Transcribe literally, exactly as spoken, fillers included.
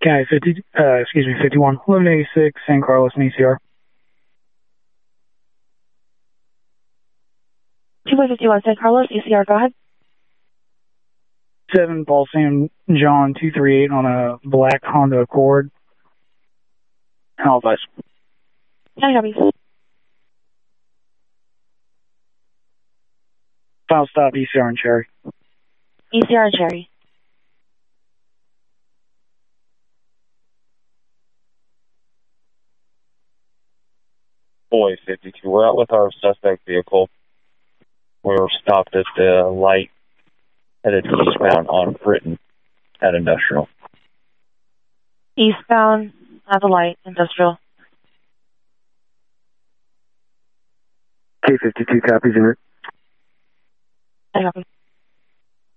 K fifty, uh, excuse me, fifty-one, eleven eighty-six, San Carlos, and E C R. two fifty-one, San Carlos, E C R, go ahead. seven, Paul Sam John, two three eight on a black Honda Accord. Halifax. Can I copy? Final stop, E C R and Cherry. E C R and Cherry. Boy fifty-two, we're out with our suspect vehicle. We're stopped at the light headed eastbound on Britain at Industrial. Eastbound at the light, Industrial. K fifty-two copies in it. I copy.